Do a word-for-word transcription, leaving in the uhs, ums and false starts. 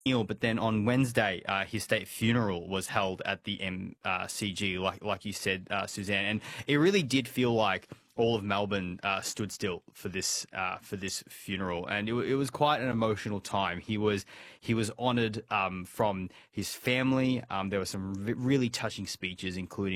But then on Wednesday, uh, his state funeral was held at the M C G, like like you said, uh, Suzanne, and it really did feel like all of Melbourne uh, stood still for this uh, for this funeral, and it, it was quite an emotional time. He was he was honoured um, from his family. Um, there were some re- really touching speeches, including